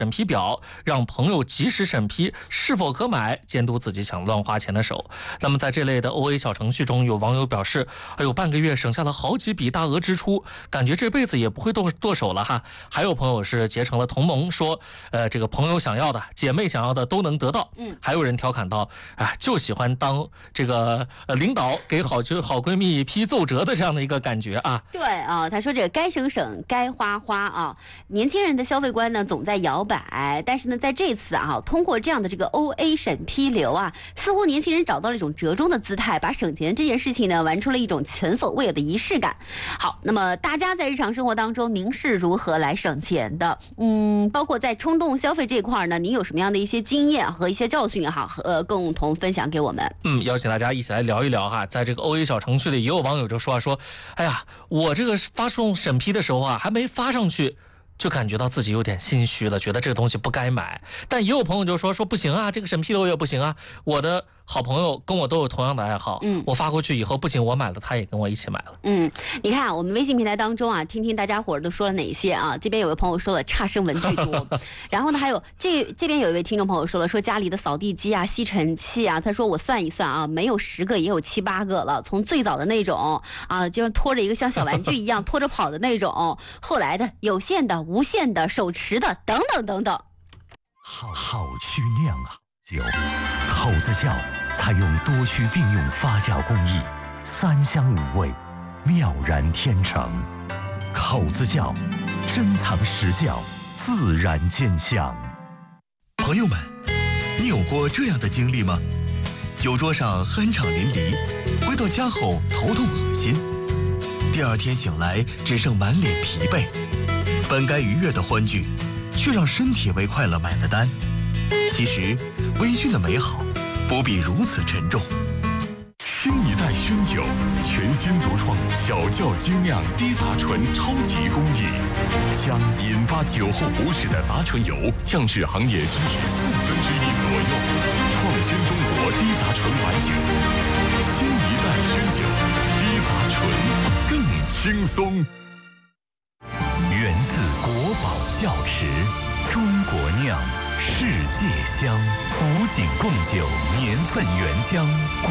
审批表，让朋友及时审批是否可买，监督自己想乱花钱的手。那么在这类的 OA 小程序中，有网友表示，哎呦，半个月省下了好几笔大额支出，感觉这辈子也不会剁手了哈。还有朋友是结成了同盟，说这个朋友想要的，姐妹想要的都能得到。还有人调侃到，就喜欢当这个领导给好闺蜜批奏折的这样的一个感觉啊。 对啊，他说这个该省省，该花花啊。年轻人的消费观呢总在摇摆，但是呢，在这次啊，通过这样的这个 OA 审批流啊，似乎年轻人找到了一种折中的姿态，把省钱这件事情呢玩出了一种前所未有的仪式感。好，那么大家在日常生活当中，您是如何来省钱的？包括在冲动消费这一块呢，您有什么样的一些经验和一些教训哈？共同分享给我们。 邀请大家一起来聊一聊哈。在这个 OA 小程序里，也有网友就说，哎呀，我这个发送审批的时候啊，还没发上去，就感觉到自己有点心虚了，觉得这个东西不该买。但也有朋友就说不行啊，这个审批流也不行啊，我的好朋友跟我都有同样的爱好，我发过去以后，不仅我买了，他也跟我一起买了。 你看我们微信平台当中啊，听听大家伙都说了哪些啊？这边有位朋友说了差生文具多，然后呢，还有这边有一位听众朋友说家里的扫地机啊、吸尘器啊，他说我算一算啊，没有10个也有7、8个了。从最早的那种啊，就是拖着一个像小玩具一样拖着跑的那种，后来的有线的、无线的、手持的等等等等。 好曲酿酒，口子窖采用多区并用发酵工艺，3香5味，妙然天成。口子窖珍藏实窖，自然见香。 朋友们，你有过这样的经历吗？酒桌上酣畅淋漓，回到家后头痛恶心，第2天醒来只剩满脸疲惫，本该愉悦的欢聚，却让身体为快乐买了单。其实微醺的美好不必如此沉重。 新一代熏酒，全新独创小窖精酿低杂醇超级工艺，将引发酒后不适的杂醇油降至行业均值1/4左右，创新中国低杂醇白酒。新一代熏酒，低杂醇更轻松。 源自国宝窖池，中国酿，世界香，古井贡酒年份原浆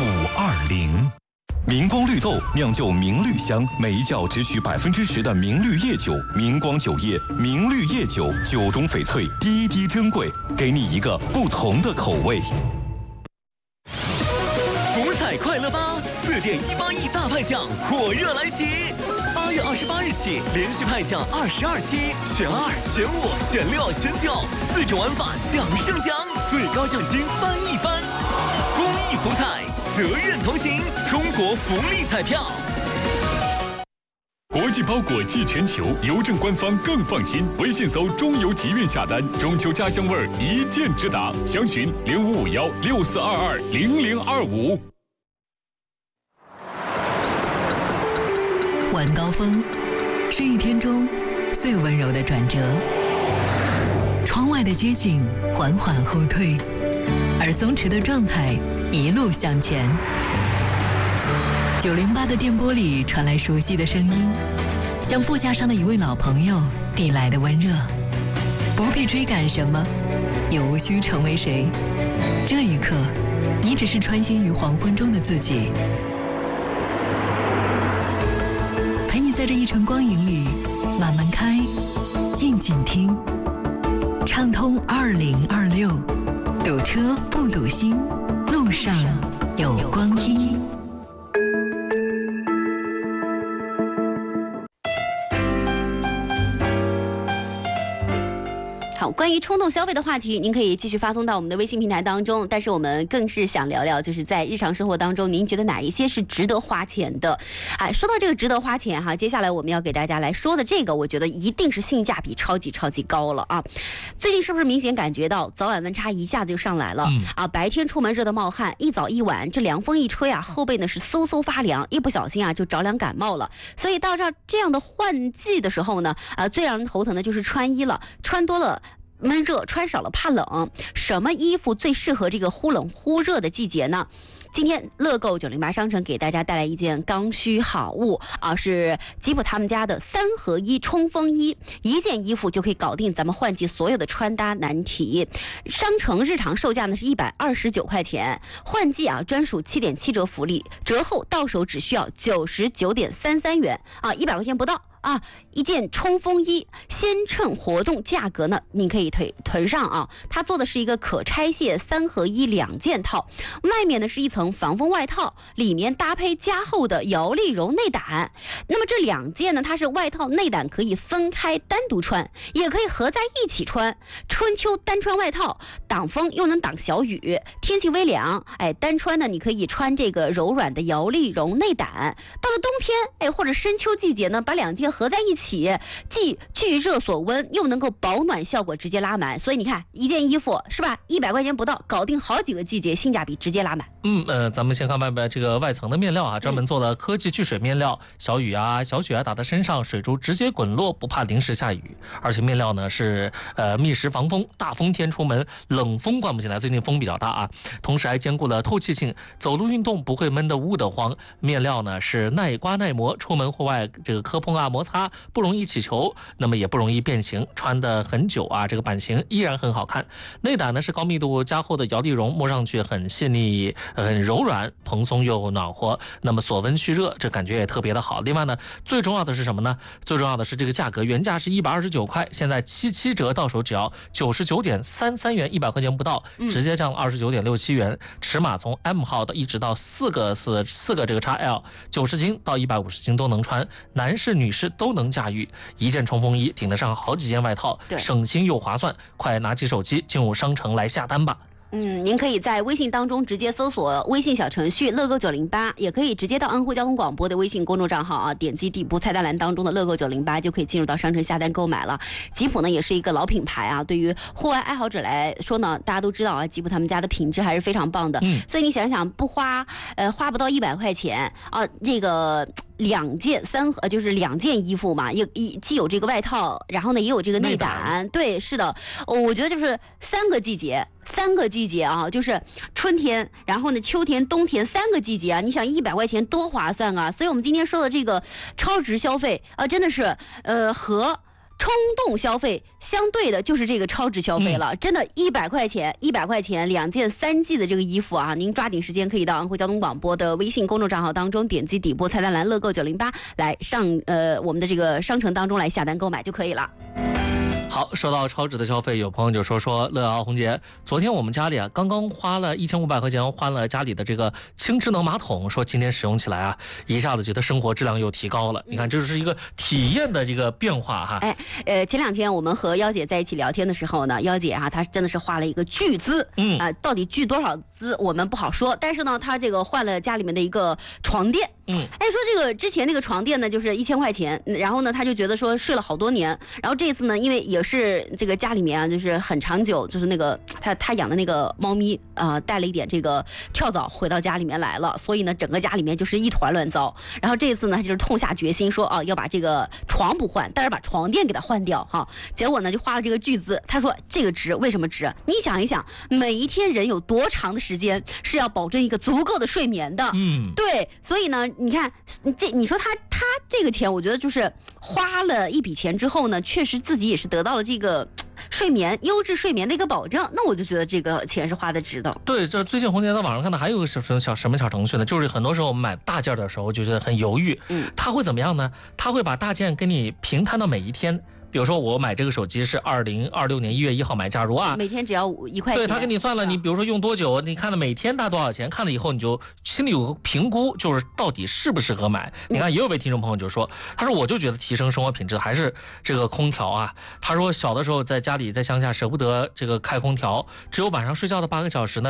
520。 明光绿豆酿就明绿香，每一窖只取10%的明绿叶酒。明光酒业明绿叶酒，酒中翡翠，滴滴珍贵，给你一个不同的口味。 福彩快乐吧，4.18亿大派奖火热来袭！8月28日起，连续派奖22期，选2、选5、选6、选9，4种玩法奖胜奖，最高奖金翻一番。公益福彩，责任同行，中国福利彩票。 国际包裹寄全球，邮政官方更放心。微信搜中邮集运下单，中秋家乡味儿一键直达。详询055164220025。 晚高峰是一天中最温柔的转折，窗外的街景缓缓后退，而松弛的状态一路向前。908的电波里传来熟悉的声音，像副驾上的一位老朋友递来的温热。不必追赶什么，也无需成为谁。这一刻，你只是穿行于黄昏中的自己。陪你在这一程光影里慢慢开，静静听，畅通2026，堵车不堵心，路上有光阴。 好，关于冲动消费的话题，您可以继续发送到我们的微信平台当中。但是我们更是想聊聊，就是在日常生活当中，您觉得哪一些是值得花钱的？说到这个值得花钱哈，接下来我们要给大家来说的这个，我觉得一定是性价比超级高了啊！最近是不是明显感觉到早晚温差一下子就上来了？白天出门热得冒汗，一早一晚这凉风一吹啊，后背呢是嗖嗖发凉，一不小心啊就着凉感冒了。所以到这样的换季的时候呢，最让人头疼的就是穿衣了，穿多了闷热，穿少了怕冷。什么衣服最适合这个忽冷忽热的季节呢？今天乐购908商城给大家带来一件刚需好物啊，是吉普他们家的3合1冲锋衣，一件衣服就可以搞定咱们换季所有的穿搭难题。商城日常售价呢是129块钱，换季啊专属7.7折福利，折后到手只需要99.33元啊，100块钱不到。啊，一件冲锋衣，先趁活动价格呢，你可以囤上啊。它做的是一个可拆卸3合12件套，外面呢是一层防风外套，里面搭配加厚的摇粒绒内胆。那么这2件呢，它是外套内胆可以分开单独穿，也可以合在一起穿。春秋单穿外套，挡风又能挡小雨，天气微凉，单穿呢你可以穿这个柔软的摇粒绒内胆。到了冬天，或者深秋季节呢，把2件合在一起，既聚热锁温，又能够保暖效果直接拉满。所以你看，一件衣服是吧，100块钱不到，搞定好几个季节，性价比直接拉满。 咱们先看外边这个外层的面料啊，专门做的科技聚水面料，小雨啊、小雪啊打在身上，水珠直接滚落，不怕淋湿下雨。而且面料呢是密实防风，大风天出门冷风灌不进来，最近风比较大啊，同时还兼顾了透气性，走路运动不会闷得捂得慌。面料呢是耐刮耐磨，出门户外这个磕碰啊、摩擦不容易起球，那么也不容易变形，穿得很久啊，这个版型依然很好看。内胆呢是高密度加厚的摇粒绒，摸上去很细腻、很柔软、蓬松又暖和，那么锁温蓄热，这感觉也特别的好。另外呢，最重要的是什么呢？最重要的是这个价格，原价是129块，现在77折到手只要99.33元，100块钱不到，直接降29.67元。尺码从 M 号的一直到4个这个 XL，90斤到150斤都能穿，男士女士都能驾驭。一件冲锋衣顶得上好几件外套，省心又划算。快拿起手机进入商城来下单吧。 您可以在微信当中直接搜索微信小程序乐购908，也可以直接到安徽交通广播的微信公众账号啊，点击底部菜单栏当中的乐购908，就可以进入到商城下单购买了。吉普呢也是一个老品牌啊，对于户外爱好者来说呢，大家都知道啊，吉普他们家的品质还是非常棒的。所以你想想，花不到100块钱啊，这个2件衣服嘛，既有这个外套，然后呢也有这个内胆。对，是的，我觉得就是3个季节啊，就是春天，然后呢秋天、冬天3个季节啊，你想100块钱多划算啊！所以我们今天说的这个超值消费啊，真的是和冲动消费相对的就是这个超值消费了。真的100块钱2件3季的这个衣服啊，您抓紧时间可以到安徽交通广播的微信公众账号当中，点击底部菜单栏乐购908来上我们的这个商城当中来下单购买就可以了。 好，说到超值的消费，有朋友就说乐瑶红姐，昨天我们家里啊刚刚花了1500块钱换了家里的这个轻智能马桶，说今天使用起来啊，一下子觉得生活质量又提高了。你看，这是一个体验的这个变化哈。 前2天我们和妖姐在一起聊天的时候呢，妖姐啊她真的是花了一个巨资，到底巨多少资我们不好说，但是呢她这个换了家里面的一个床垫。说这个之前那个床垫呢就是1000块钱，然后呢他就觉得说睡了好多年，然后这次呢因为也是这个家里面啊就是很长久，就是那个他养的那个猫咪带了一点这个跳蚤回到家里面来了，所以呢整个家里面就是一团乱糟。然后这次呢就是痛下决心说要把这个床不换，但是把床垫给它换掉哈。结果呢就花了这个巨资，他说这个值，为什么值？你想一想，每一天人有多长的时间是要保证一个足够的睡眠的？对，所以呢你看你说他这个钱，我觉得就是花了一笔钱之后呢，确实自己也是得到了这个优质睡眠的一个保证，那我就觉得这个钱是花的值的。 对，这最近红姐在网上看到还有个什么小程序呢？就是很多时候我们买大件的时候就觉得很犹豫，他会怎么样呢？他会把大件给你平摊到每一天。比如说我买这个手机是2026年1月1号买，假如啊， 每天只要1块钱， 对，他给你算了，你比如说用多久，你看了每天大多少钱，看了以后你就心里有个评估，就是到底适不适合买。你看也有位听众朋友就说，他说我就觉得提升生活品质还是这个空调啊。他说小的时候在家里在乡下舍不得这个开空调，只有晚上睡觉的8个小时呢，在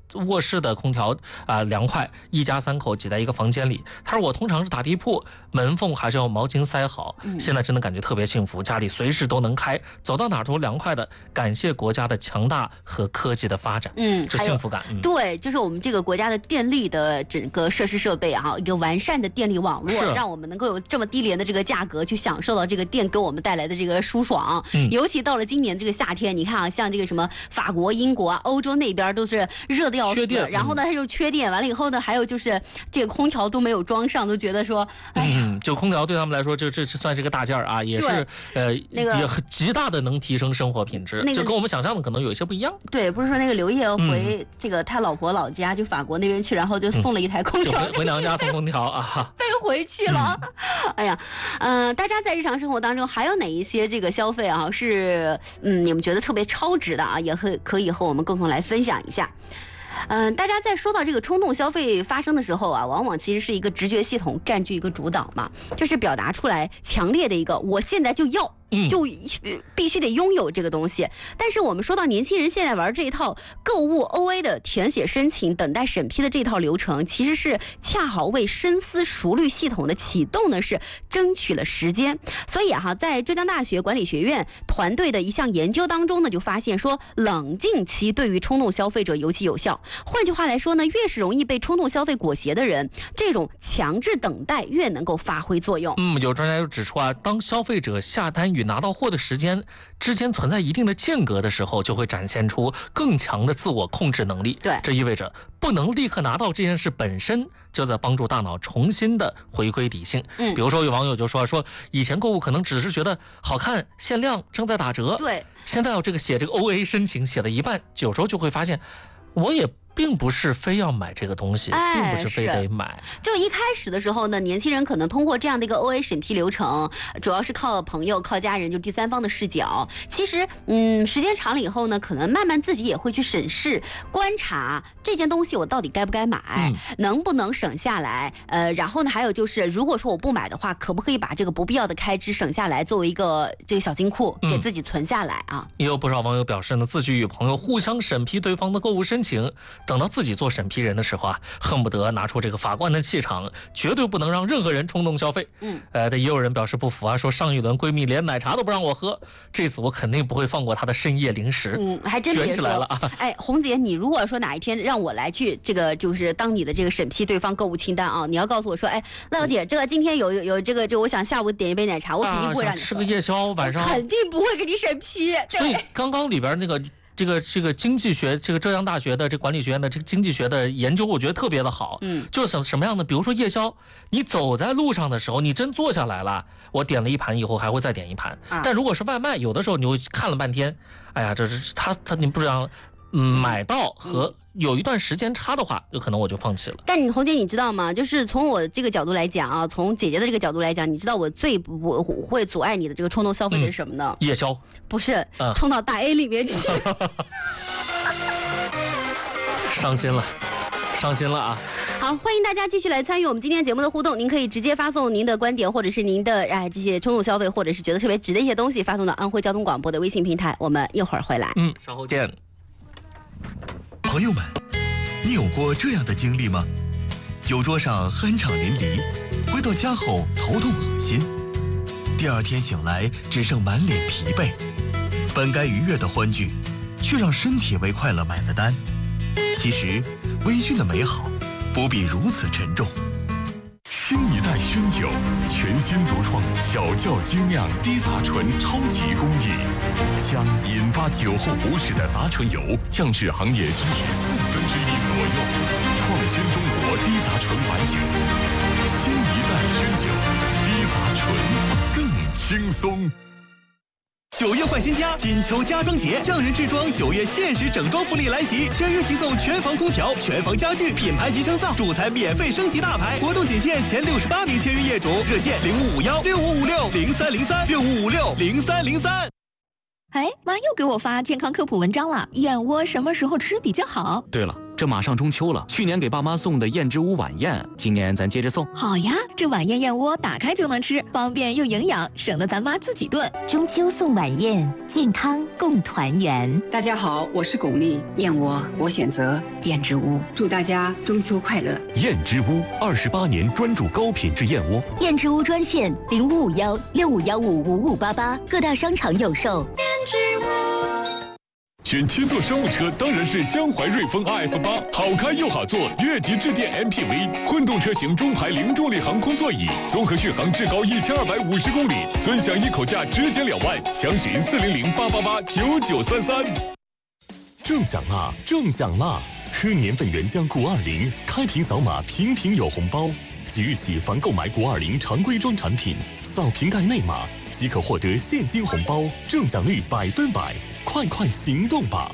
卧室的空调凉快，一家3口挤在一个房间里。他说我通常是打地铺，门缝还是用毛巾塞好。现在真的感觉特别幸福，家里随时都能开，走到哪儿都凉快的。感谢国家的强大和科技的发展，这幸福感。 对，就是我们这个国家的电力的整个设施设备一个完善的电力网络，让我们能够有这么低廉的这个价格去享受到这个电给我们带来的这个舒爽。尤其到了今年这个夏天，你看像这个什么法国、英国欧洲那边都是热的要死，然后呢它又缺电，完了以后呢还有就是这个空调都没有装上，都觉得说， 就空调对他们来说，这算是个大件儿也是也极大的能提升生活品质，就跟我们想象的可能有一些不一样。 对，不是说那个刘烨回这个他老婆老家，就法国那边去，然后就送了一台空调， 回娘家送空调背回去了。哎呀，大家在日常生活当中还有哪一些这个消费是你们觉得特别超值的也可以和我们共同来分享一下。大家在说到这个冲动消费发生的时候往往其实是一个直觉系统占据一个主导嘛，就是表达出来强烈的一个我现在就要。就必须得拥有这个东西。但是我们说到年轻人现在玩这一套购物 OA 的填写申请、等待审批的这套流程，其实是恰好为深思熟虑系统的启动呢是争取了时间。所以在浙江大学管理学院团队的一项研究当中呢，就发现说冷静期对于冲动消费者尤其有效。换句话来说呢，越是容易被冲动消费裹挟的人，这种强制等待越能够发挥作用。 有专家就指出当消费者下单与拿到货的时间之间存在一定的间隔的时候，就会展现出更强的自我控制能力。 对， 这意味着不能立刻拿到这件事本身就在帮助大脑重新的回归理性。比如说有网友就说以前购物可能只是觉得好看、限量、正在打折， 对， 现在写这个 OA 申请写了一半，有时候就会发现我也并不是非要买这个东西，并不是非得买。 就一开始的时候呢，年轻人可能通过这样的一个 OA 审批流程，主要是靠朋友、靠家人，就第三方的视角。其实，时间长了以后呢，可能慢慢自己也会去审视、观察这件东西我到底该不该买，能不能省下来。然后呢，还有就是，如果说我不买的话，可不可以把这个不必要的开支省下来，作为一个这个小金库给自己存下来啊？ 也有不少网友表示呢，自己与朋友互相审批对方的购物申请。等到自己做审批人的时候恨不得拿出这个法官的气场，绝对不能让任何人冲动消费。但也有人表示不服说上一轮闺蜜连奶茶都不让我喝，这次我肯定不会放过她的深夜零食。 还真别说卷起来了红姐，你如果说哪一天让我来去这个就是当你的这个审批对方购物清单你要告诉我说，赖小姐，这个今天有这个我想下午点一杯奶茶，我肯定不会让你吃个夜宵，晚上肯定不会给你审批。 所以刚刚里边那个。这个经济学，这个浙江大学的这管理学院的这个经济学的研究，我觉得特别的好。就是什么样的？比如说夜宵，你走在路上的时候，你真坐下来了，我点了一盘，以后还会再点一盘。但如果是外卖，有的时候你会看了半天，哎呀，这是他你不知道买到和有一段时间差的话，有可能我就放弃了。 但红姐，你知道吗？就是从我这个角度来讲从姐姐的这个角度来讲，你知道我最不会阻碍你的这个冲动消费的是什么呢？ 夜宵不是，冲到大 A 里面去。 伤心了好，欢迎大家继续来参与我们今天节目的互动。您可以直接发送您的观点，或者是您的这些冲动消费，或者是觉得特别值的一些东西，发送到安徽交通广播的微信平台。我们一会儿回来。 稍后见。 朋友们，你有过这样的经历吗？酒桌上酣畅淋漓，回到家后头痛恶心，第二天醒来只剩满脸疲惫，本该愉悦的欢聚，却让身体为快乐买了单。其实，微醺的美好不必如此沉重。 新一代熏酒，全新独创小窖精酿低杂醇超级工艺，将引发酒后不适的杂醇油降至行业居民1/4左右，创新中国低杂醇白酒。新一代熏酒，低杂醇更轻松。 9月换新家，金秋家装节，匠人制装9月限时整装福利来袭，签约即送全房空调、全房家具、品牌集成灶，主材免费升级大牌，活动仅限前68名签约业主，热线055165560303。 哎，妈又给我发健康科普文章了，燕窝什么时候吃比较好？ 对了， 这马上中秋了，去年给爸妈送的燕之屋晚宴，今年咱接着送。 好呀，这晚宴燕窝打开就能吃，方便又营养，省得咱妈自己炖。 中秋送晚宴，健康共团圆。 大家好，我是巩俐，燕窝我选择燕之屋，祝大家中秋快乐。 燕之屋28年专注高品质燕窝。 燕之屋专线0551651588，各大商场有售。燕之屋。 选七座商务车当然是江淮瑞风 RF8，好开又好坐，越级致电 MPV， 混动车型中排零重力航空座椅，综合续航至高1250公里，尊享一口价直减2万，详询40088889933。中奖啦！中奖啦！喝年份原浆谷20，开瓶扫码，瓶瓶有红包。即日起，凡购买谷20常规装产品，扫瓶盖内码即可获得现金红包，中奖率100%，快快行动吧！